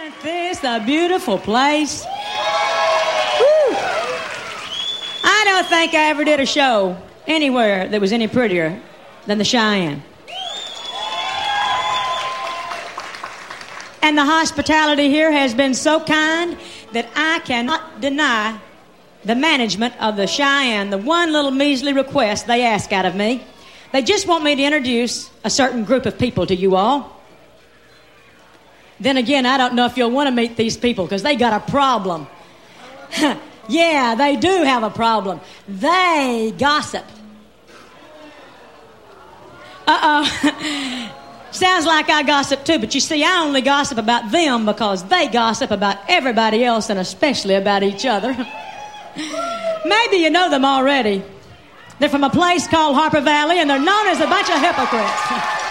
Isn't this a beautiful place? Woo. I don't think I ever did a show anywhere that was any prettier than the Cheyenne. And the hospitality here has been so kind that I cannot deny the management of the Cheyenne the one little measly request they ask out of me. They just want me to introduce a certain group of people to you all. Then again, I don't know if you'll want to meet these people because they got a problem. Yeah, they do have a problem. They gossip. Uh-oh. Sounds like I gossip too, but you see, I only gossip about them because they gossip about everybody else and especially about each other. Maybe you know them already. They're from a place called Harper Valley, and they're known as a bunch of hypocrites.